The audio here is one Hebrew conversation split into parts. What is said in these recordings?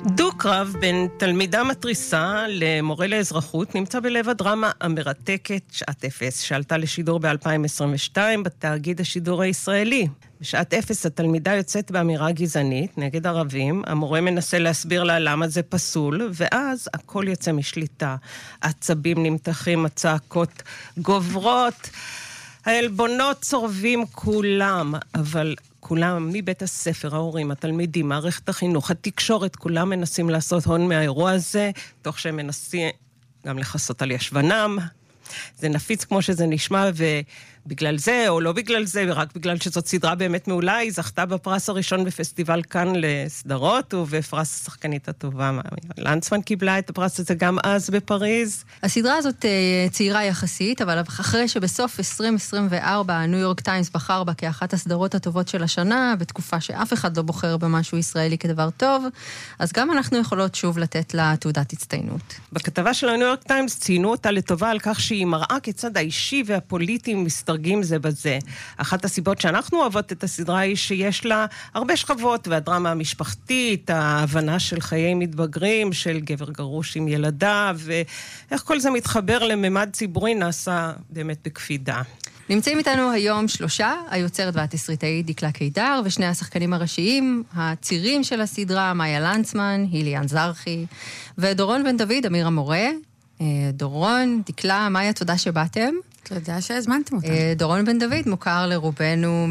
דו-קרב בין תלמידה מטריסה למורה לאזרחות נמצא בלב הדרמה המרתקת שעת אפס, שעלתה לשידור ב-2022 בתאגיד השידור הישראלי. בשעת אפס התלמידה יוצאת באמירה גזענית נגד ערבים, המורה מנסה להסביר לה למה זה פסול, ואז הכל יוצא משליטה. עצבים נמתחים, הצעקות גוברות, העלבונות צורבים כולם, אבל כולם, מבית הספר, ההורים, התלמידים, מערכת החינוך, התקשורת, כולם מנסים לעשות הון מהאירוע הזה, תוך שהם מנסים גם לחסות על ישבנם. זה נפיץ כמו שזה נשמע, ובגלל זה, או לא בגלל זה, ורק בגלל שזאת סדרה באמת מעולה, היא זכתה בפרס הראשון בפסטיבל כאן לסדרות, ובפרס השחקנית הטובה. לנצמן קיבלה את הפרס הזה גם אז בפריז. הסדרה הזאת צעירה יחסית, אבל אחרי שבסוף 2024 הניו יורק טיימס בחר בה כאחת הסדרות הטובות של השנה, בתקופה שאף אחד לא בוחר במשהו ישראלי כדבר טוב, אז גם אנחנו יכולות שוב לתת לה תעודת הצטיינות. בכתבה של הניו יורק טיימס ציינו אותה לטובה על כך שהיא מראה כיצד האישי והפוליטי מסתרגים זה בזה. אחת הסיבות שאנחנו אוהבות את הסדרה היא שיש לה הרבה שכבות, והדרמה המשפחתית, ההבנה של חיי מתבגרים, של גבר גרוש עם ילדיו, ואיך כל זה מתחבר לממד ציבורי נעשה באמת בקפידה. נמצאים איתנו היום שלושה, היוצרת והתסריטאית דקלה קידר, ושני השחקנים הראשיים, הצירים של הסדרה, מאיה לנצמן, היליאן זרחי, ודורון בן דוד, אמיר המורה. דורון, דקלה, מאיה, תודה שבאתם. תודה שהזמנתם אותם. דורון בן דוד מוכר לרובנו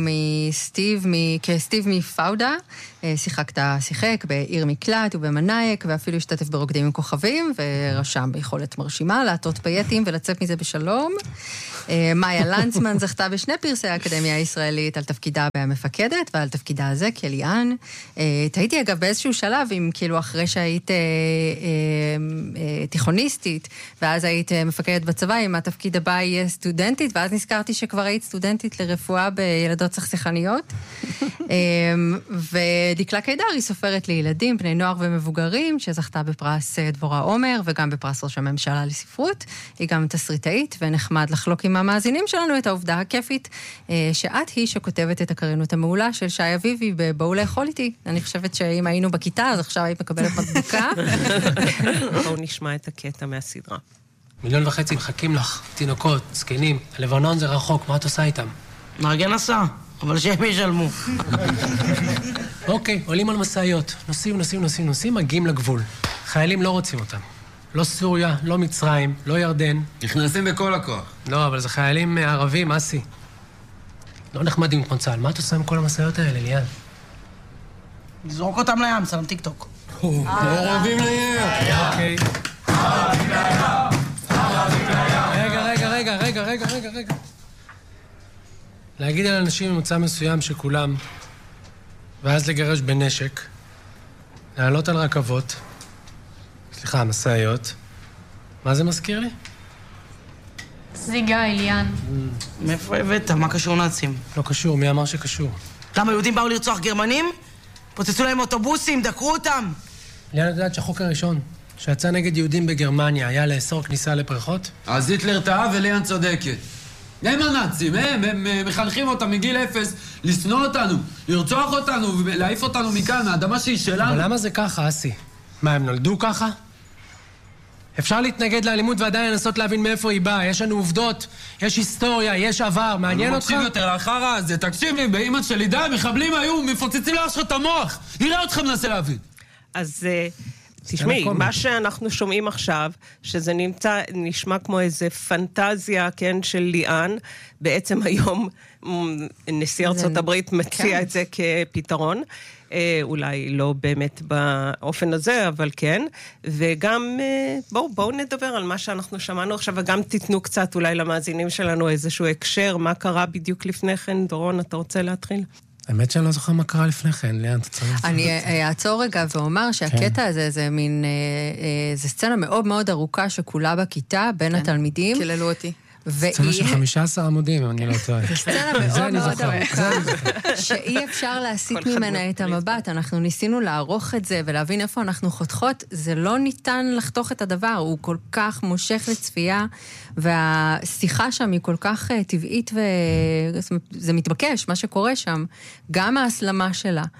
כסטיב מפאודה. שיחק בעיר מקלט ובמנאייק, ואפילו השתתף ברוקדים עם כוכבים, ורשם ביכולת מרשימה להטות פייטים ולצאת מזה בשלום. מאיה לנצמן זכתה בשני פרסי האקדמיה הישראלית על תפקידה במפקדת, ועל תפקידה הזה כליאן. תהיתי אגב באיזשהו שלב, אם כאילו אחרי שהיית תיכוניסטית, ואז היית מפקדת בצבא, אם התפקיד הבא יהיה סטודנטית, ואז נזכרתי שכבר היית סטודנטית לרפואה בילדות סכסכניות. ודקלה קידר היא סופרת לילדים, בני נוער ומבוגרים, שזכתה בפרס דבורה עומר, וגם בפרס ראש הממשלה לספרות. היא גם תסריטאית, ונחמד לחלוק עם המאזינים שלנו את העובדה הכיפית, שאת היא שכותבת את הקריינות המעולה של שי אביבי בבואו לאכול איתי. אני חושבת שאם היינו בכיתה, אז עכשיו היית מקבלת מדבוקה. בואו נשמע את הקטע מהסדרה. 1.5 מיליון מחכים לך, תינוקות, זקנים, הלבנון זה רחוק, מה את עושה איתם? מארגן הסעה, אבל שהם ישלמו. אוקיי, עולים על מסעיות, נוסעים, מגיעים לגבול. חיילים לא רוצים אותם. לא סוריה, לא מצרים, לא ירדן. נכנסים בכל הכוח. לא, אבל זה חיילים ערבים, אסי. לא נחמדים כמו צה"ל, מה את עושה עם כל המסעיות האלה, ליאן? נזרוק אותם לים, סלם טיק טוק. ערבים לים! אוקיי. רגע. להגיד על אנשים ממוצא מסוים שכולם, ואז לגרש בנשק, לעלות על רכבות, מסעיות. מה זה מזכיר לי? זיגה, אליאן. מאיפה הבאת? מה קשור נאצים? לא קשור, מי אמר שקשור? למה יהודים באו לרצוח גרמנים? פוצצו להם אוטובוסים, דקרו אותם. אליאן, את יודעת שהחוק הראשון שיצא נגד יהודים בגרמניה היה לאסור כניסה לפרחות? אז היטלר טעה וליאן צודקת. הם הנאצים, הם מחנכים אותם מגיל 0 לשנוא אותנו, לרצוח אותנו ולהעיף אותנו מכאן, האדמה שהיא שלנו. אבל למה זה ככה, אסי? מה, הם נולדו ככה? אפשר להתנגד לאלימות ועדיין לנסות להבין מאיפה היא באה. יש לנו עובדות, יש היסטוריה, יש עבר, מעניין אותך? אני מקשיב יותר לאחר הזה, תקשיב לי, באמא שלי די, מחבלים היו, מפוצצים לאש את המוח. נראה אתכם ננסה להבין. אז תשמעי, מה שאנחנו שומעים עכשיו, שזה נשמע כמו איזה פנטזיה, כן, של ליאן, בעצם היום נשיא ארצות הברית מציע את זה כפתרון, אולי לא באמת באופן הזה, אבל כן, וגם בואו נדבר על מה שאנחנו שמענו עכשיו, וגם תיתנו קצת אולי למאזינים שלנו איזשהו הקשר, מה קרה בדיוק לפני כן. דורון, אתה רוצה להתחיל? האמת שאני לא זוכר מה קרה לפני כן, ליאן, אתה צריך... אני אעצור רגע ואומר שהקטע הזה זה מין, זה סצנה מאוד מאוד ארוכה שכולה בכיתה בין התלמידים. קיללו אותי. סצנה של 15 עמודים, אני לא טועה. זו סצנה מאוד מאוד ארוכה, שאי אפשר להסיט ממנה את המבט. אנחנו ניסינו לערוך את זה ולהבין איפה אנחנו חותכות. זה לא ניתן לחתוך את הדבר, הוא כל כך מושך לצפייה, והשיחה שם היא כל כך טבעית, וזה מתבקש, מה שקורה שם, גם ההסלמה שלה.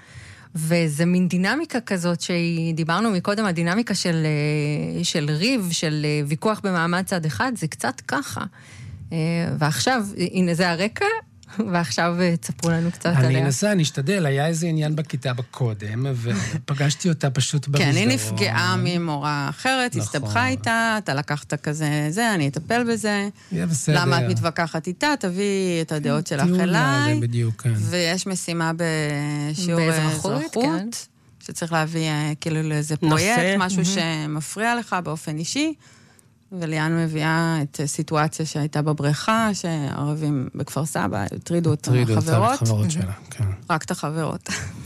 וזה מין דינמיקה כזאת שדיברנו מקודם, הדינמיקה של ריב, של ויכוח במעמד צד אחד, זה קצת ככה. ועכשיו, הנה זה הרקע, ועכשיו תספרו לנו קצת עליה. אני אנסה, אני אשתדל, היה איזה עניין בכיתה בקודם, ופגשתי אותה פשוט במסדרון. כן, היא נפגעה ממורה אחרת, הסתבכה איתה, אתה לקחת כזה, אני אטפל בזה. יהיה בסדר. למה את מתווכחת איתה? תביאי את הדעות שלך אליי. זה בדיוק, כן. ויש משימה בשיעור אזרחות, שצריך להביא כאילו לאיזה פרויקט, משהו שמפריע לך באופן אישי. וליאן מביאה את סיטואציה שהייתה בבריכה, שערבים בכפר סבא הטרידו את החברות. הטרידו את החברות שלה, כן. רק את החברות.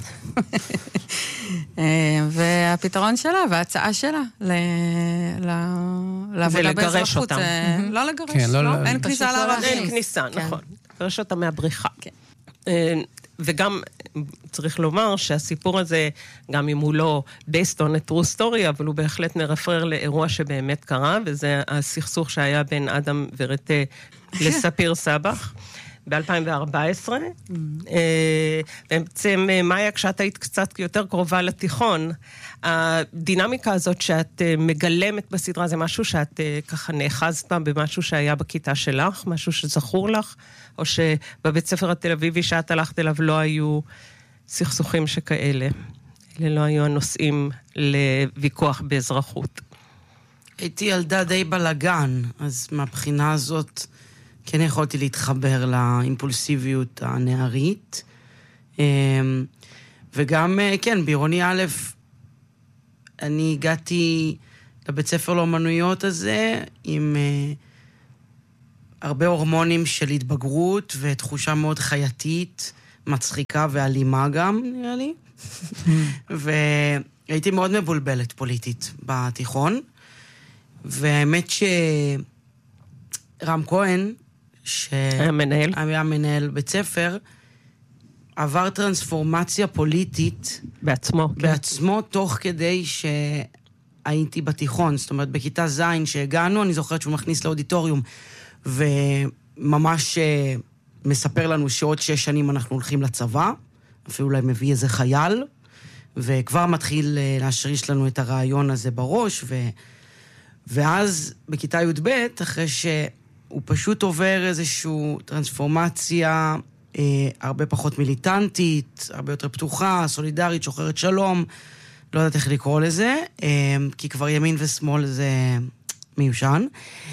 והפתרון שלה, וההצעה שלה, לעבודה באזרחות, זה לא לגרש, לא? אין כניסה לערבים. אין כניסה, נכון. לגרש אותה מהבריכה. וגם צריך לומר שהסיפור הזה, גם אם הוא לא based on a true story, אבל הוא בהחלט מרפרר לאירוע שבאמת קרה, וזה הסכסוך שהיה בין אדם ורטה לספיר סבח, ב-2014. בעצם, מאיה, כשאת היית קצת יותר קרובה לתיכון, הדינמיקה הזאת שאת מגלמת בסדרה, זה משהו שאת ככה נאחזת בה במשהו שהיה בכיתה שלך, משהו שזכור לך, או שבבית ספר התל אביבי שאת הלכת אליו לא היו סכסוכים שכאלה. אלה לא היו הנושאים לוויכוח באזרחות. הייתי ילדה די בלגן, אז מהבחינה הזאת כן יכולתי להתחבר לאימפולסיביות הנערית. וגם, כן, בעירוני א', אני הגעתי לבית ספר לאומנויות הזה עם הרבה הורמונים של התבגרות ותחושה מאוד חייתית, מצחיקה ואלימה גם, נראה לי. והייתי מאוד מבולבלת פוליטית בתיכון. והאמת רם כהן, שהיה מנהל בית ספר, עבר טרנספורמציה פוליטית בעצמו תוך כדי שהייתי בתיכון. זאת אומרת, בכיתה ז' שהגענו, אני זוכרת שהוא מכניס לאודיטוריום, וממש מספר לנו שעוד 6 שנים אנחנו הולכים לצבא, אפילו אולי מביא איזה חייל, וכבר מתחיל להשריש לנו את הרעיון הזה בראש, ואז בכיתה י"ב, אחרי שהוא פשוט עובר איזושהי טרנספורמציה הרבה פחות מיליטנטית, הרבה יותר פתוחה, סולידרית, שוחרת שלום, לא יודעת איך לקרוא לזה, כי כבר ימין ושמאל זה מיושן.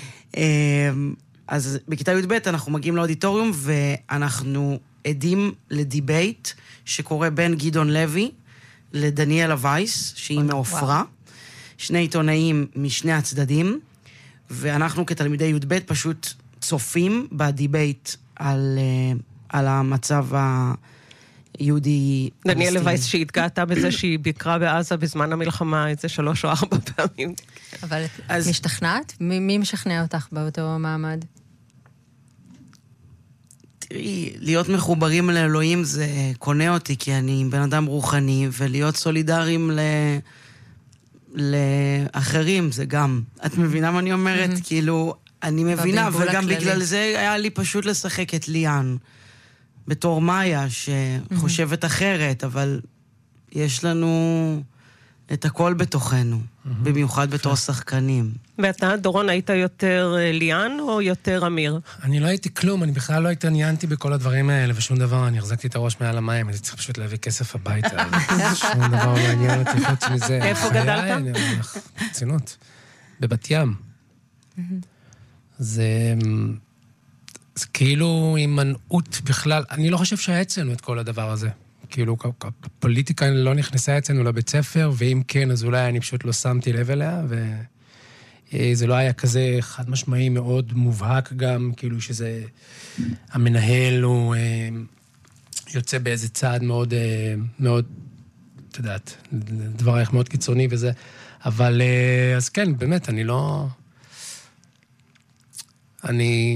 אז בכיתה י"ב אנחנו מגיעים לאודיטוריום, ואנחנו עדים לדיבייט שקורה בין גדעון לוי לדניאלה וייס, שהיא מעופרה. 2 עיתונאים משני הצדדים, ואנחנו כתלמידי י"ב פשוט צופים בדיבייט על המצב היהודי. דניאלה וייס שהתגעתה בזה שהיא ביקרה בעזה בזמן המלחמה איזה 3 או 4 פעמים. אבל את משתכנעת? מי משכנע אותך באותו מעמד? תראי, להיות מחוברים לאלוהים זה קונה אותי, כי אני בן אדם רוחני, ולהיות סולידריים לאחרים זה גם. את מבינה מה אני אומרת? כאילו, אני מבינה, וגם בגלל זה היה לי פשוט לשחק את ליאן, בתור מאיה, שחושבת אחרת, אבל יש לנו את הכל בתוכנו, במיוחד בתור שחקנים. ואתה, דורון, היית יותר ליאן או יותר אמיר? אני לא הייתי כלום, אני בכלל לא התעניינתי בכל הדברים האלה, ושום דבר, אני החזקתי את הראש מעל המים, אני צריך פשוט להביא כסף הביתה, שום דבר מעניין אותי חוץ מזה. איפה גדלת? רצינות. בבת ים. זה כאילו הימנעות בכלל, אני לא חושב שהיה אצלנו את כל הדבר הזה. כאילו, הפוליטיקה לא נכנסה אצלנו לבית ספר, ואם כן, אז אולי אני פשוט לא שמתי לב אליה, וזה לא היה כזה חד משמעי מאוד מובהק גם, כאילו שזה, המנהל הוא יוצא באיזה צעד מאוד, מאוד, את יודעת, דברייך מאוד קיצוני וזה, אבל אז כן, באמת, אני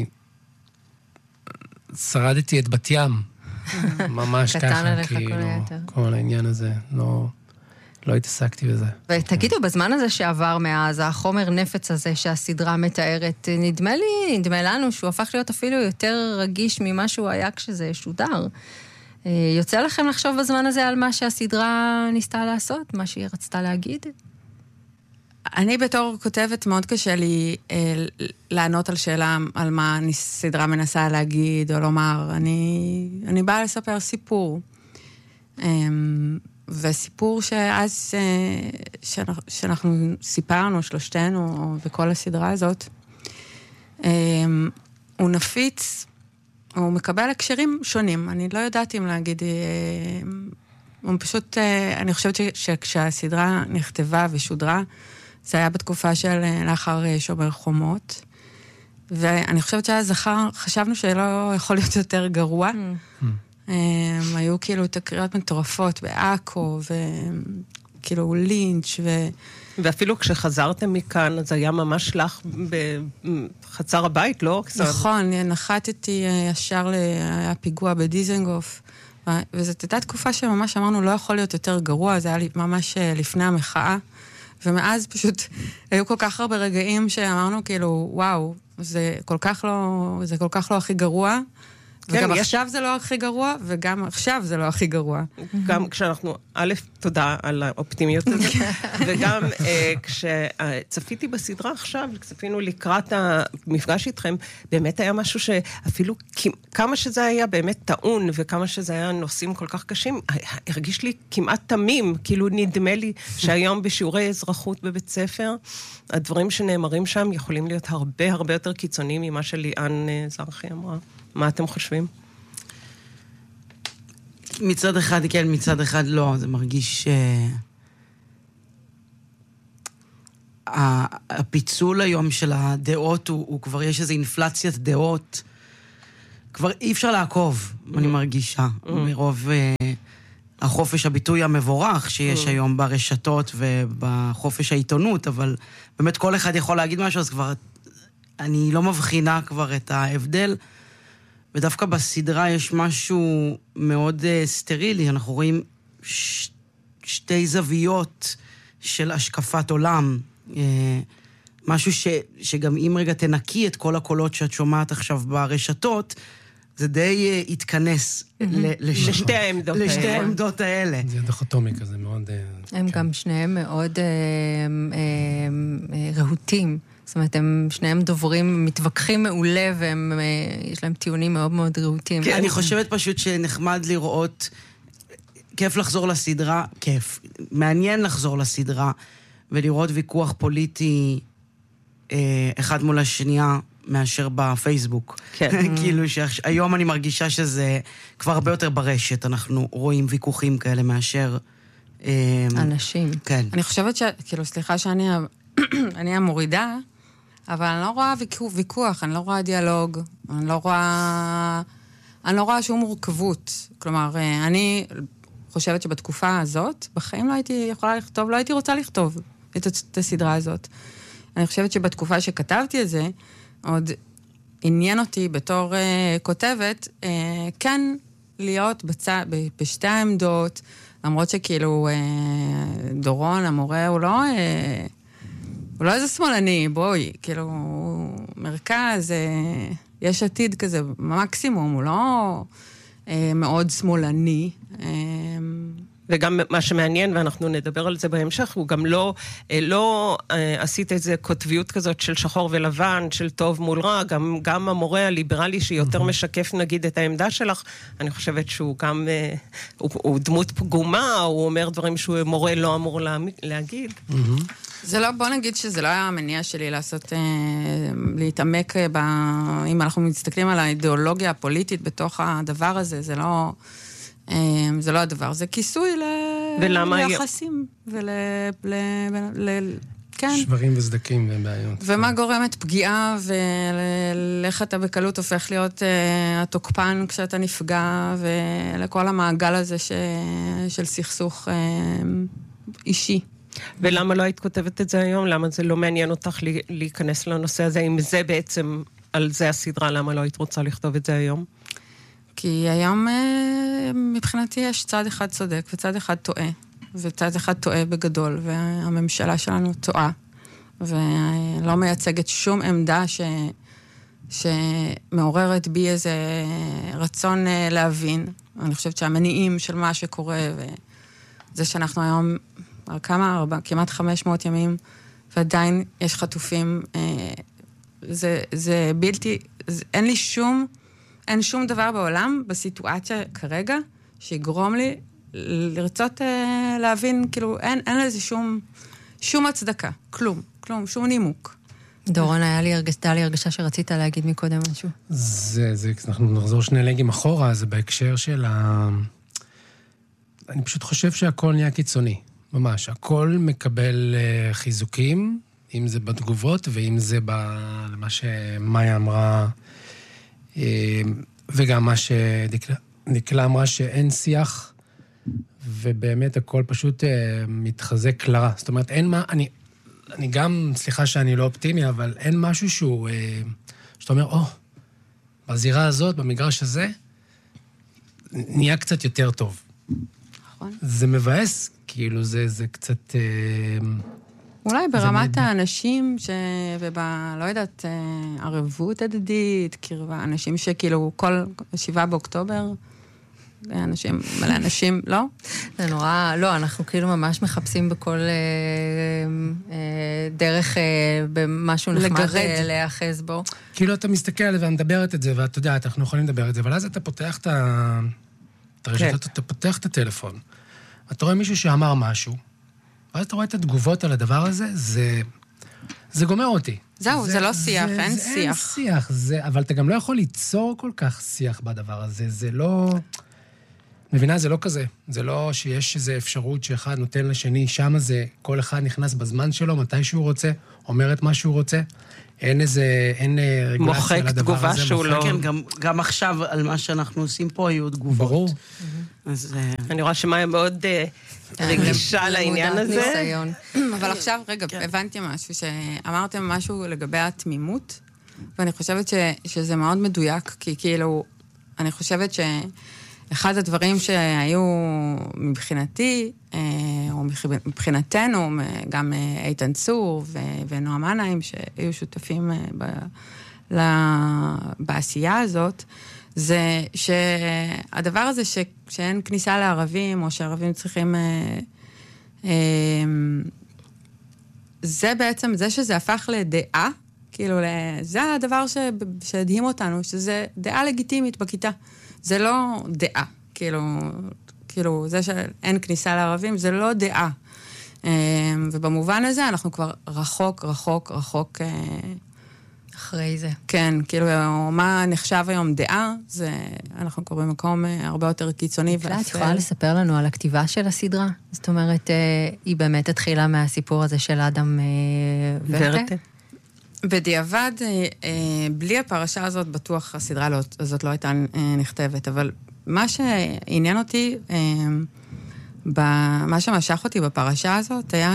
שרדתי את בת ים, ממש ככה, כאילו, כל העניין הזה, לא התעסקתי בזה. ותגידו, בזמן הזה שעבר מאז, החומר נפץ הזה שהסדרה מתארת, נדמה לנו שהוא הפך להיות אפילו יותר רגיש ממה שהוא היה כשזה שודר. יוצא לכם לחשוב בזמן הזה על מה שהסדרה ניסתה לעשות, מה שהיא רצתה להגיד? אני בתור כותבת מאוד קשה לי לענות על שאלה על מה הסדרה מנסה להגיד או לומר. אני באה לספר סיפור. וסיפור שאז שאנחנו סיפרנו, שלושתנו, וכל הסדרה הזאת, הוא נפיץ, הוא מקבל הקשרים שונים. אני לא יודעת אם להגיד, הוא פשוט, אני חושבת שכשהסדרה נכתבה ושודרה, זה היה בתקופה של לאחר שומר חומות, ואני חושבת שאז חשבנו שלא יכול להיות יותר גרוע. היו כאילו תקריות מטורפות בעכו, וכאילו לינץ' ואפילו כשחזרתם מכאן, אז היה ממש לך בחצר הבית, לא? נכון, נחתתי ישר, היה פיגוע בדיזנגוף, וזאת הייתה תקופה שממש אמרנו, לא יכול להיות יותר גרוע, זה היה ממש לפני המחאה, ומאז פשוט היו כל כך הרבה רגעים שאמרנו כאילו, וואו, זה כל כך לא הכי גרוע, וגם עכשיו זה לא הכי גרוע, וגם עכשיו זה לא הכי גרוע. גם כשאנחנו, א', תודה על האופטימיות הזאת, וגם כשצפיתי בסדרה עכשיו, צפינו לקראת המפגש איתכם, באמת היה משהו שאפילו כמה שזה היה באמת טעון, וכמה שזה היה נושאים כל כך קשים, הרגיש לי כמעט תמים, כאילו נדמה לי שהיום בשיעורי אזרחות בבית ספר, הדברים שנאמרים שם יכולים להיות הרבה הרבה יותר קיצוניים ממה שליאן זרחי אמרה. מה אתם חושבים? מצד אחד כן, מצד אחד לא. זה מרגיש הפיצול היום של הדעות, הוא כבר יש איזו אינפלציית דעות. כבר אי אפשר לעקוב, אני מרגישה. מרוב החופש הביטוי המבורך שיש היום ברשתות ובחופש העיתונות, אבל באמת כל אחד יכול להגיד משהו, אז כבר אני לא מבחינה כבר את ההבדל. ודווקא בסדרה יש משהו מאוד סטרילי, אנחנו רואים שתי זוויות של השקפת עולם, משהו שגם אם רגע תנקי את כל הקולות שאת שומעת עכשיו ברשתות, זה די יתכנס לשתי העמדות האלה. לשתי העמדות האלה. זה דיכוטומי כזה מאוד... הם גם שניהם מאוד רהוטים. זאת אומרת, הם שניהם דוברים, מתווכחים מעולה, ויש להם טיעונים מאוד מאוד רהוטים. כן, אני חושבת פשוט שנחמד לראות, כיף לחזור לסדרה, כיף. מעניין לחזור לסדרה, ולראות ויכוח פוליטי אחד מול השנייה, מאשר בפייסבוק. כן. כאילו שהיום אני מרגישה שזה כבר הרבה יותר ברשת, אנחנו רואים ויכוחים כאלה מאשר... אנשים. כן. אני חושבת כאילו, סליחה שאני המורידה, אבל אני לא רואה ויכוח, אני לא רואה דיאלוג, אני לא רואה שום מורכבות. כלומר, אני חושבת שבתקופה הזאת, בחיים לא הייתי יכולה לכתוב, לא הייתי רוצה לכתוב את הסדרה הזאת. אני חושבת שבתקופה שכתבתי את זה, עוד עניין אותי בתור כותבת, כן להיות בשתי העמדות, למרות שכאילו דורון, המורה, הוא לא איזה שמאלני, בואי, כאילו, מרכז, יש עתיד כזה, מקסימום, הוא לא מאוד שמאלני. וגם מה שמעניין, ואנחנו נדבר על זה בהמשך, הוא גם לא עשית איזה כותביות כזאת של שחור ולבן, של טוב מול רע, גם המורה הליברלי שיותר משקף נגיד את העמדה שלך, אני חושבת שהוא גם, הוא דמות פגומה, הוא אומר דברים שהוא מורה לא אמור להגיד. זה לא, בוא נגיד שזה לא היה המניע שלי לעשות, להתעמק אם אנחנו מסתכלים על האידיאולוגיה הפוליטית בתוך הדבר הזה, זה לא הדבר, זה כיסוי ליחסים כן. שברים וסדקים ובעיות. ומה גורמת פגיעה, ולך אתה בקלות הופך להיות התוקפן כשאתה נפגע, ולכל המעגל הזה של סכסוך אישי. ולמה לא היית כותבת את זה היום? למה זה לא מעניין אותך להיכנס לנושא הזה? אם זה בעצם, על זה הסדרה, למה לא היית רוצה לכתוב את זה היום? כי היום מבחינתי יש צד אחד צודק וצד אחד טועה, וצד אחד טועה בגדול, והממשלה שלנו טועה, ולא מייצגת שום עמדה שמעוררת בי איזה רצון להבין, אני חושבת שהמניעים של מה שקורה, וזה שאנחנו היום, כמעט 500 ימים, ועדיין יש חטופים, זה בלתי, אין שום דבר בעולם, בסיטואציה כרגע, שיגרום לי לרצות להבין, כאילו, אין לזה שום הצדקה, כלום, שום נימוק. דורון, הייתה לי הרגשה שרצית להגיד מקודם משהו. אנחנו נחזור שני לגים אחורה, זה בהקשר של אני פשוט חושב שהכל נהיה קיצוני, ממש. הכל מקבל חיזוקים, אם זה בתגובות, ואם זה למה שמאיה אמרה, וגם מה שנקלה אמרה, שאין שיח, ובאמת הכל פשוט מתחזק לרע. זאת אומרת, אין מה, אני גם, סליחה שאני לא אופטימי, אבל אין משהו שאתה אומר, בזירה הזאת, במגרש הזה, נהיה קצת יותר טוב. נכון. זה מבאס, כאילו, זה קצת... אולי ברמת האנשים לא יודעת, ערבות הדדית, קרבה, אנשים שכאילו כל 7 באוקטובר, מלא אנשים, לא? זה נורא, לא, אנחנו כאילו ממש מחפשים בכל דרך במשהו נחמד להיאחז בו. כאילו אתה מסתכל עליו ומדברת את זה, ואת יודעת, אנחנו יכולים לדבר את זה, אבל אז אתה פותח אתה פותח את הטלפון, אתה רואה מישהו שאמר משהו, ואז אתה רואה את התגובות על הדבר הזה, זה גומר אותי. זהו, זה לא שיח, אין שיח. אין שיח, אבל אתה גם לא יכול ליצור כל כך שיח בדבר הזה, זה לא... מבינה, זה לא כזה. זה לא שיש איזו אפשרות שאחד נותן לשני, שם זה, כל אחד נכנס בזמן שלו, מתי שהוא רוצה, אומר את מה שהוא רוצה. אין רגלציה על הדבר הזה. מוחק תגובה שהוא לא... כן, גם עכשיו על מה שאנחנו עושים פה היו תגובות. ברור. אז... אני רואה שמאיה מאוד רגישה לעניין הזה. אבל עכשיו, רגע, הבנתי משהו, שאמרתם משהו לגבי התמימות, ואני חושבת שזה מאוד מדויק, כי כאילו, אני חושבת אחד הדברים שהיו מבחינתי, או מבחינתנו, גם איתן צור ונועם עניים, שהיו שותפים בעשייה הזאת, זה שהדבר הזה שאין כניסה לערבים, או שערבים צריכים... זה בעצם, זה שזה הפך לדעה, כאילו, זה הדבר שהדהים אותנו, שזה דעה לגיטימית בכיתה. זה לא דעה, כאילו, זה שאין כניסה לערבים, זה לא דעה. ובמובן הזה אנחנו כבר רחוק אחרי זה. כן, כאילו, מה נחשב היום דעה, זה, אנחנו קוראים מקום הרבה יותר קיצוני. את יכולה לספר לנו על הכתיבה של הסדרה? זאת אומרת, היא באמת התחילה מהסיפור הזה של אדם ורטה? בדיעבד, בלי הפרשה הזאת, בטוח הסדרה הזאת לא הייתה נכתבת, אבל מה שעניין אותי, מה שמשך אותי בפרשה הזאת, היה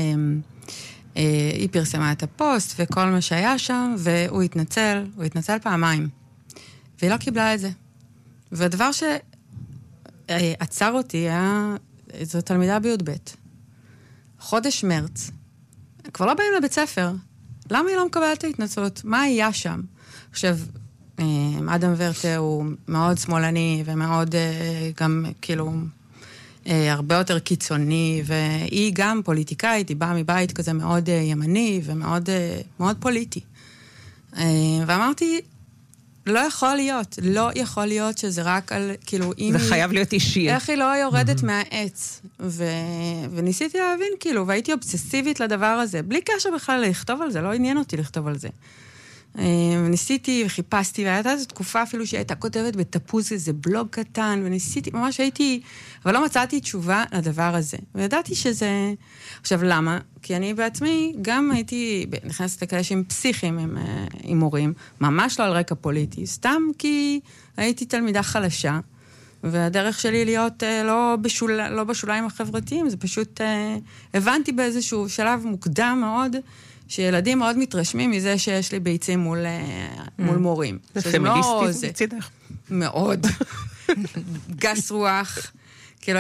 שהיא פרסמה את הפוסט וכל מה שהיה שם, והוא התנצל פעמיים. והיא לא קיבלה את זה. והדבר שעצר אותי היה, זו תלמידה בי"ב. חודש מרץ. כבר לא באים לבית ספר. למה היא לא מקבלת את ההתנצלות? מה היה שם? עכשיו, אדם ורטה הוא מאוד שמאלני ומאוד גם כאילו הרבה יותר קיצוני, והיא גם פוליטיקאית, היא באה מבית כזה מאוד ימני ומאוד מאוד פוליטי. ואמרתי, לא יכול להיות שזה רק על, כאילו, זה חייב להיות אישי. איך היא לא יורדת מהעץ. וניסיתי להבין, כאילו, והייתי אובססיבית לדבר הזה. בלי קשר בכלל לכתוב על זה, לא עניין אותי לכתוב על זה. ניסיתי וחיפשתי, והייתה איזו תקופה אפילו שהייתה כותבת בתפוז איזה בלוג קטן, וניסיתי, ממש הייתי, אבל לא מצאתי תשובה לדבר הזה. וידעתי שזה... עכשיו, למה? כי אני בעצמי גם הייתי נכנסת לקלשים פסיכיים עם מורים, ממש לא על רקע פוליטי, סתם כי הייתי תלמידה חלשה, והדרך שלי להיות לא בשוליים החברתיים, זה פשוט הבנתי באיזשהו שלב מוקדם מאוד, שילדים מאוד מתרשמים מזה שיש לי ביצים מול מורים. זה פמיניסטי בצידך. מאוד. גס רוח. כאילו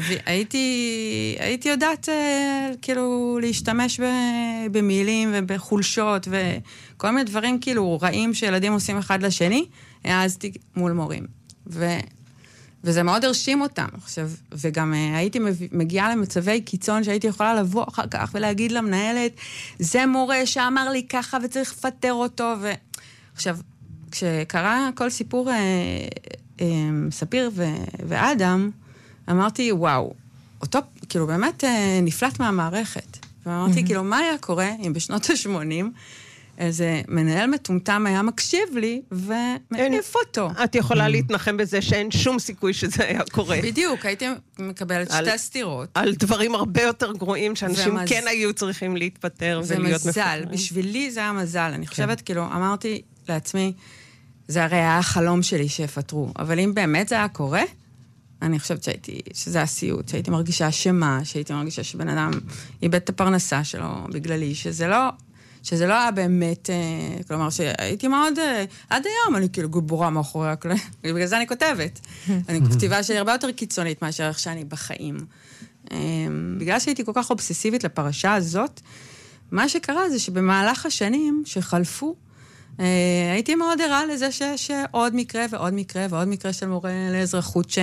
הייתי יודעת כאילו להשתמש במילים ובחולשות וכל מיני דברים כאילו רעים שילדים עושים אחד לשני, העזתי מול מורים. וזה מאוד הרשים אותם. עכשיו, וגם הייתי מגיעה למצבי קיצון שהייתי יכולה לבוא אחר כך ולהגיד למנהלת, זה מורה שאמר לי ככה וצריך לפטר אותו. עכשיו, כשקרה כל סיפור ספיר ואדם, אמרתי, וואו, אותו כאילו באמת נפלט מהמערכת. ואמרתי, כאילו, מה היה קורה אם בשנות ה-80 איזה מנהל מטומטם היה מקשיב לי ומעיף אותו? את יכולה להתנחם בזה שאין שום סיכוי שזה היה קורה. בדיוק, הייתי מקבלת שתי סתירות. על דברים הרבה יותר גרועים שאנשים כן היו צריכים להתפטר ולהיות מפטרים. ומזל, בשבילי זה היה מזל. אני חושבת, כאילו, אמרתי לעצמי, זה הרי היה החלום שלי שיפטרו, אבל אם באמת זה היה קורה, אני חושבת שזה היה סיוט, שהייתי מרגישה אשמה, שהייתי מרגישה שבן אדם איבד את הפרנסה שלו בגללי, שזה לא היה באמת, כלומר שהייתי מאוד, עד היום אני כאילו גיבורה מאחורי הכלל, בגלל זה אני כותבת. כתיבה שלי הרבה יותר קיצונית מאשר איך שאני בחיים. בגלל שהייתי כל כך אובססיבית לפרשה הזאת, מה שקרה זה שבמהלך השנים שחלפו, הייתי מאוד ערה לזה שיש עוד מקרה ועוד מקרה ועוד מקרה של מורה לאזרחות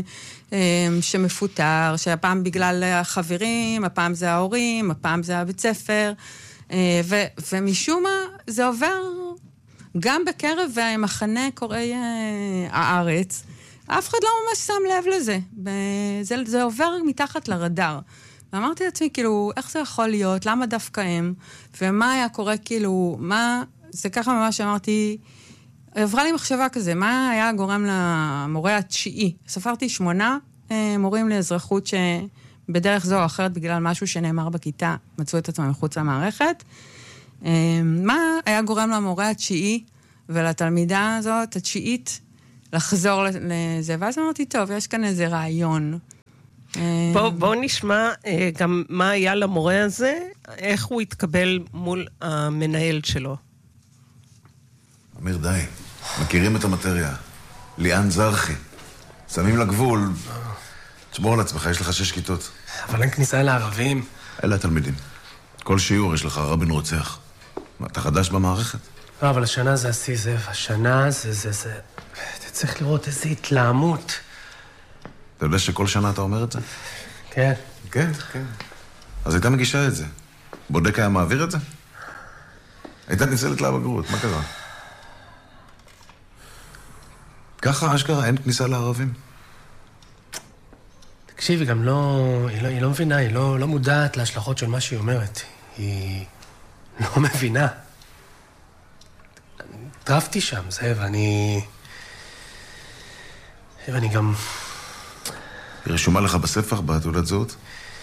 שמפוטר, שהפעם בגלל החברים, הפעם זה ההורים, הפעם זה הבית ספר, ומשום מה זה עובר גם בקרב מחנה קוראי הארץ, אף אחד לא ממש שם לב לזה, זה עובר מתחת לרדאר. ואמרתי לעצמי, כאילו, איך זה יכול להיות, למה דווקא הם, ומה היה קורה, כאילו, מה... זה ככה ממש אמרתי, עברה לי מחשבה כזה, מה היה גורם למורה התשיעי? ספרתי 8 מורים לאזרחות שבדרך זו או אחרת, בגלל משהו שנאמר בכיתה, מצאו את עצמם מחוץ למערכת. מה היה גורם למורה התשיעי ולתלמידה הזאת, התשיעית, לחזור לזה? ואז אמרתי, טוב, יש כאן איזה רעיון. בואו נשמע גם מה היה למורה הזה, איך הוא התקבל מול המנהל שלו. אמיר, די. מכירים את המטריה. ליאן זרחי. שמים לגבול. תשמור על עצמך, יש לך 6 כיתות. אבל אין כניסה לערבים. אלה התלמידים. כל שיעור יש לך רבין רוצח. מה, אתה חדש במערכת? לא, אבל השנה זה השיא, זאב. השנה זה... אתה צריך לראות איזו התלהמות. אתה יודע שכל שנה אתה אומר את זה? כן. כן, כן. אז הייתה מגישה את זה. בודק היה מעביר את זה? הייתה ניצלת לבגרות, מה קרה? ככה, אשכרה, אין כניסה לערבים. תקשיבי, גם היא לא מבינה, היא לא מודעת להשלכות של מה שהיא אומרת. היא לא מבינה. טרפתי שם, זאב, אני גם... היא רשומה לך בספח, בתעודת זהות?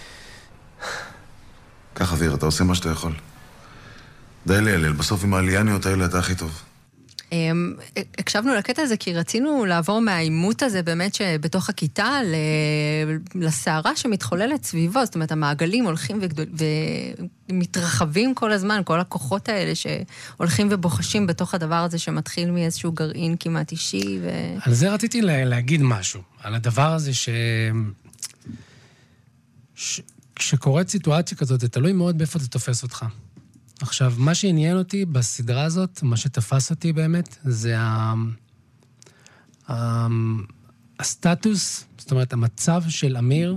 ככה, אביר, אתה עושה מה שאתה יכול. די להלל, בסוף עם העלייניות האלה אתה הכי טוב. הקשבנו לקטע הזה כי רצינו לעבור מהאימות הזה באמת שבתוך הכיתה לסערה שמתחוללת סביבו, זאת אומרת המעגלים הולכים ומתרחבים כל הזמן, כל הכוחות האלה שהולכים ובוחשים בתוך הדבר הזה שמתחיל מאיזשהו גרעין כמעט אישי. על זה רציתי להגיד משהו, על הדבר הזה כשקורית סיטואציה כזאת, זה תלוי מאוד באיפה זה תופס אותך. עכשיו, מה שעניין אותי בסדרה הזאת, מה שתפס אותי באמת, זה הסטטוס, זאת אומרת, המצב של אמיר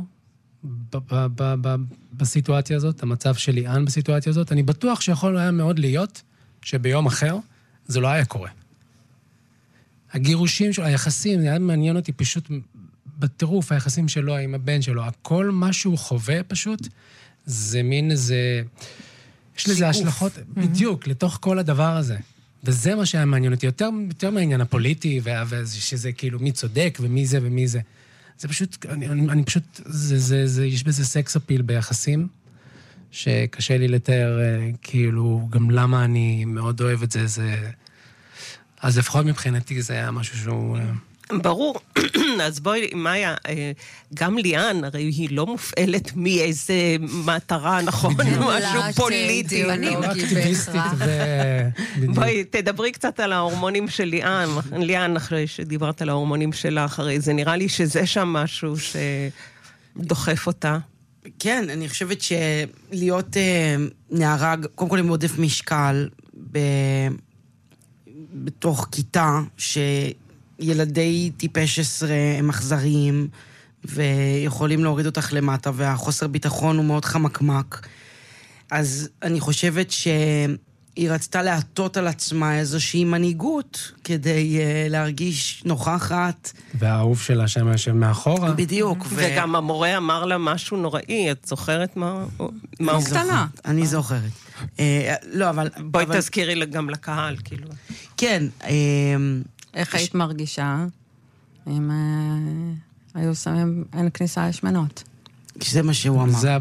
בסיטואציה הזאת, המצב של ליאן בסיטואציה הזאת, אני בטוח שיכול היה מאוד להיות שביום אחר זה לא היה קורה. הגירושים שלו, היחסים, זה היה מעניין אותי פשוט בטירוף, היחסים שלו עם הבן שלו, הכל מה שהוא חווה פשוט, זה מין איזה... יש לזה השלכות בדיוק לתוך כל הדבר הזה. וזה מה שהיה מעניין אותי, יותר מהעניין הפוליטי, שזה כאילו מי צודק ומי זה ומי זה. זה פשוט, אני פשוט, יש בזה סקס אפיל ביחסים, שקשה לי לתאר, כאילו, גם למה אני מאוד אוהב את זה, אז לפחות מבחינתי זה היה משהו שהוא... ברור. אז בואי, מאיה, גם ליאן, הרי היא לא מופעלת מאיזה מטרה, נכון? משהו פוליטי. אקטיביסטית בואי, תדברי קצת על ההורמונים של ליאן. ליאן, אחרי שדיברת על ההורמונים שלך, הרי זה נראה לי שזה שם משהו שדוחף אותה. כן, אני חושבת שלהיות נערה, קודם כל עם עודף משקל, בתוך כיתה ילדי טיפש 10 הם אכזריים, ויכולים להוריד אותך למטה, והחוסר ביטחון הוא מאוד חמקמק. אז אני חושבת שהיא רצתה להטות על עצמה איזושהי מנהיגות, כדי להרגיש נוכחת. והאהוב שלה שם יושב מאחורה. בדיוק. וגם המורה אמר לה משהו נוראי, את זוכרת מה הוא קטנה? אני זוכרת. לא, אבל... בואי תזכירי גם לקהל, כאילו. כן. איך היית מרגישה אם היו שמים אין כניסה לשמנות? זה מה שהוא אמר.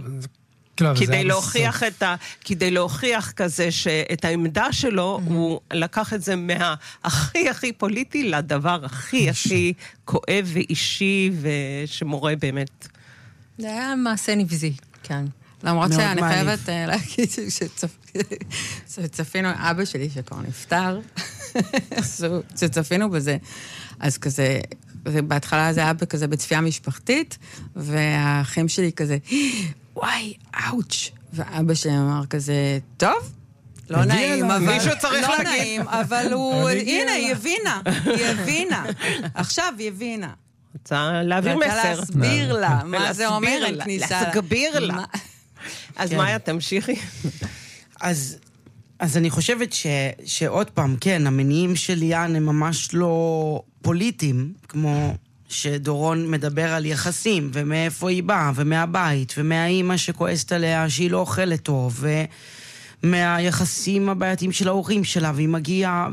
כדי להוכיח כזה שאת העמדה שלו, הוא לקח את זה מהכי הכי פוליטי לדבר הכי הכי כואב ואישי, ושמורה באמת. זה היה מעשה נבזי, כן. למרות שאני חייבת להגיד שצפינו, אבא שלי שכבר נפטר, שצפינו בזה, אז כזה, בהתחלה זה היה כזה בצפייה משפחתית, והאחים שלי כזה, וואי, אאוץ', ואבא שלי אמר כזה, טוב, לא נעים, אבל... מישהו צריך להגיד. לא נעים, אבל הוא... הנה, היא הבינה. עכשיו היא הבינה. רוצה להעביר מסר. רוצה להסביר לה, מה זה אומר אין כניסה. להסביר לה. אז מאיה, תמשיכי. אז אני חושבת שעוד פעם, כן, המניעים של ליאן הם ממש לא פוליטיים, כמו שדורון מדבר על יחסים, ומאיפה היא באה, ומהבית, ומהאימא שכועסת עליה שהיא לא אוכלת טוב, ומהיחסים הבעייתיים של ההורים שלה, והיא מגיעה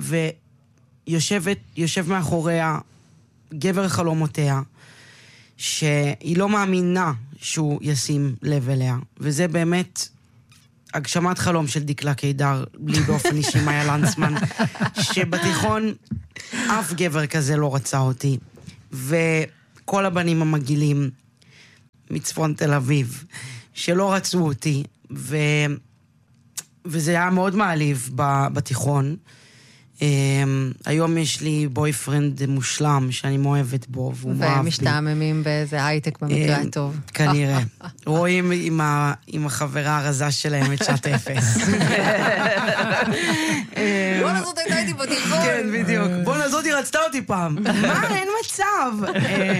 ויושב מאחוריה גבר חלומותיה, שהיא לא מאמינה שהוא ישים לב אליה, וזה באמת הגשמת חלום של דקלה קידר, בלי באופן אישי מאיה לנצמן, שבתיכון אף גבר כזה לא רצה אותי, וכל הבנים המגילים מצפון תל אביב, שלא רצו אותי, וזה היה מאוד מעליב בתיכון. היום יש לי בויפרנד מושלם שאני מאוהבת בו, והוא מאהב בי. ומשתעממים באיזה הייטק במקרה הטוב. כנראה. רואים עם החברה הרזה שלהם את שעת אפס. בואנה זאת הייתה איתי בתיכון. כן, בדיוק. בואנה זאתי רצתה אותי פעם. מה? אין מצב.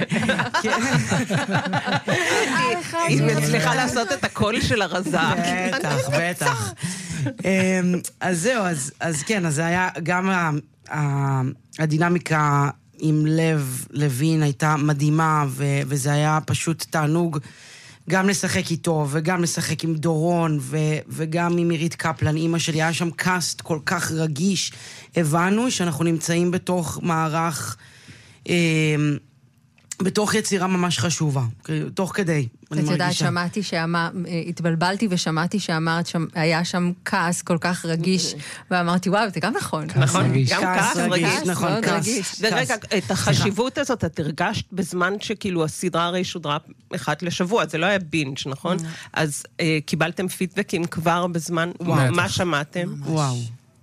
היא מצליחה לעשות את הקול של הרזה. בטח. אז זהו, אז כן, אז זה היה גם הדינמיקה עם לוין הייתה מדהימה, וזה היה פשוט תענוג גם לשחק איתו, וגם לשחק עם דורון, וגם עם עירית קפלן, אמא שלי, היה שם קאסט כל כך רגיש. הבנו שאנחנו נמצאים בתוך מערך, בתוך יצירה ממש חשובה, תוך כדי. את יודעת, שמעתי התבלבלתי ושמעתי שאמרת היה שם כעס כל כך רגיש, ואמרתי, וואו, זה גם נכון. נכון, גם כעס רגיש. נכון, כעס. ורגע, את החשיבות הזאת, את הרגשת בזמן שכאילו הסדרה הרי שודרה אחת לשבוע, זה לא היה בינג', נכון? אז קיבלתם פידבקים כבר בזמן, מה שמעתם? וואו.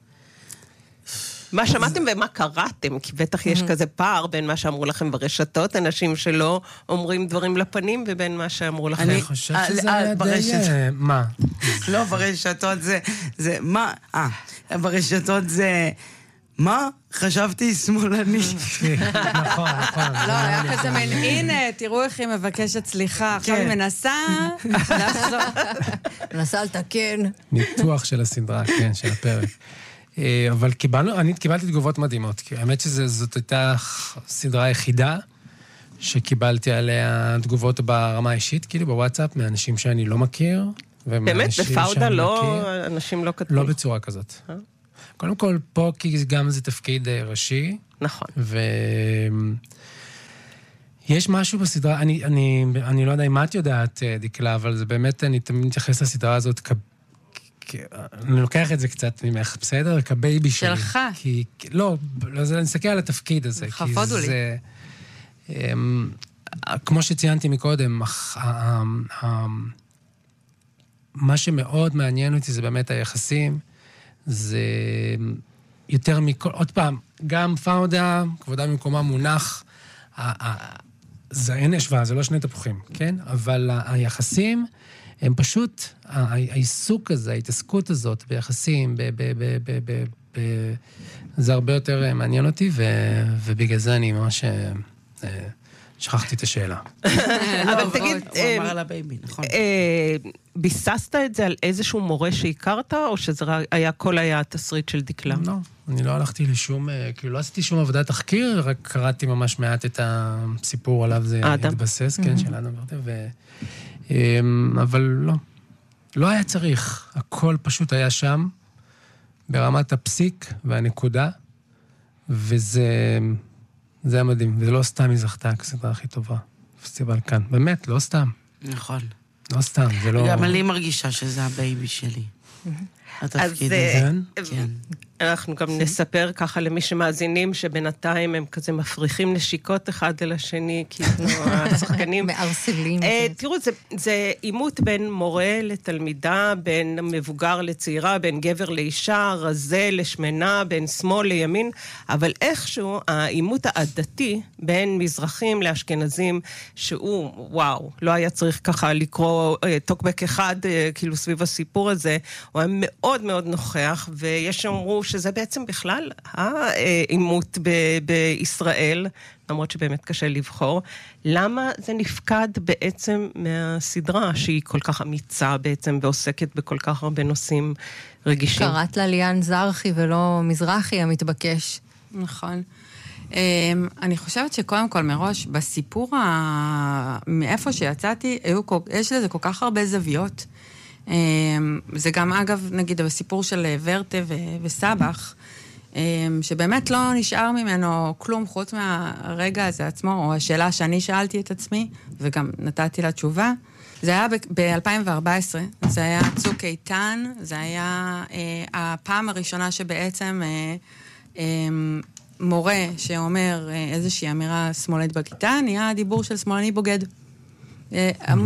מה שמעתם ומה קראתם? כי בטח יש כזה פער בין מה שאמרו לכם ברשתות, אנשים שלא אומרים דברים לפנים, ובין מה שאמרו לכם. אני חושב שזה היה די... מה? לא, ברשתות זה... מה? ברשתות זה... מה? חשבתי שמאלני. נכון. לא, היה כזה מין, הנה, תראו איך היא מבקשת סליחה, עכשיו היא מנסה לחזור. מנסה לתקן. ניתוח של הסדרה, כן, של הפרק. אבל אני קיבלתי תגובות מדהימות, כי האמת שזאת הייתה סדרה היחידה שקיבלתי עליה תגובות ברמה האישית, כאילו בוואטסאפ, מאנשים שאני לא מכיר, באמת, בפאודה אנשים לא כתבו. לא בצורה כזאת. קודם כל, פה כי גם זה תפקיד ראשי. נכון. יש משהו בסדרה, אני לא יודע אם את יודעת, דקלה, אבל זה באמת, אני תמיד מתייחס לסדרה הזאת אני לוקח את זה קצת ממך, בסדר? כבייבי שלי. שלך. לא, אני מסתכל על התפקיד הזה. חפודו לי. כמו שציינתי מקודם, מה שמאוד מעניין אותי זה באמת היחסים, זה יותר מכל, עוד פעם, גם פאודה, כבודה במקומה מונח, זה אין השוואה, זה לא שני תפוחים, כן? אבל היחסים הם פשוט, העיסוק הזה, ההתעסקות הזאת ביחסים, זה הרבה יותר מעניין אותי, ובגלל זה אני ממש שכחתי את השאלה. אבל תגיד, הוא אמר על הבייבי, נכון. ביססת את זה על איזשהו מורה שהכרת, או שזה הכל היה תסריט של דקלה? לא, אני לא הלכתי לשום, כאילו לא עשיתי שום עבודת תחקיר, רק קראתי ממש מעט את הסיפור עליו זה התבסס, כן, של אדם ורטה, אבל לא. לא היה צריך, הכל פשוט היה שם, ברמת הפסיק והנקודה, וזה היה מדהים, וזה לא סתם היא זכתה, הסדרה הכי טובה, פסטיבל כאן, באמת, לא סתם. נכון. לא סתם, זה לא... גם אני מרגישה שזה הבייבי שלי. התפקיד הזה. כן. אנחנו גם נספר ככה למי שמאזינים, שבינתיים הם כזה מפריחים נשיקות אחד אל השני, כאילו השחקנים... מערסלים. תראו, זה אימות בין מורה לתלמידה, בין מבוגר לצעירה, בין גבר לאישה, רזה לשמנה, בין שמאל לימין, אבל איכשהו האימות העדתי בין מזרחים לאשכנזים, שהוא, וואו, לא היה צריך ככה לקרוא טוקבק אחד, כאילו סביב הסיפור הזה, הוא היה מאוד מאוד נוכח, ויש שאומרו שזה בעצם בכלל האימות בישראל, למרות שבאמת קשה לבחור. למה זה נפקד בעצם מהסדרה, שהיא כל כך אמיצה בעצם, ועוסקת בכל כך הרבה נושאים רגישים? קראת לה ליאן זרחי ולא מזרחי המתבקש. נכון. אני חושבת שקודם כל מראש, בסיפור מאיפה שיצאתי, יש לזה כל כך הרבה זוויות. זה גם, אגב, נגיד, בסיפור של ורטה וסבח, שבאמת לא נשאר ממנו כלום חוץ מהרגע הזה עצמו, או השאלה שאני שאלתי את עצמי, וגם נתתי לה תשובה. זה היה ב-2014, זה היה צוק איתן, זה היה הפעם הראשונה שבעצם מורה שאומר איזושהי אמירה שמאלית בכיתה, נהיה דיבור של שמאלני בוגד.